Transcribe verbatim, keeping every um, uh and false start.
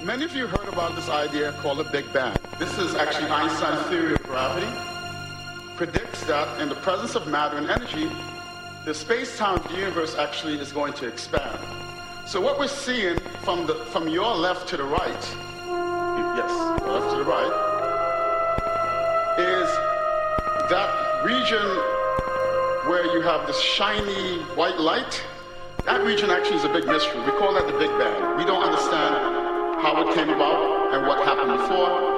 Many of you heard about this idea called the Big Bang. This is actually Einstein's theory of gravity. Predicts that in the presence of matter and energy, the space-time of the universe actually is going to expand. So what we're seeing from the from your left to the right, yes, left to the right, is that region where you have this shiny white light. That region actually is a big mystery. We call that the Big Bang. We don't understand how it came about and what happened before.